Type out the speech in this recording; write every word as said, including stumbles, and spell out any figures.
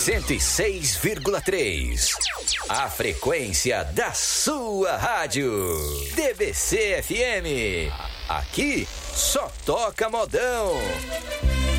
cento e seis vírgula três. A frequência da sua rádio. D B C F M. Aqui só toca modão.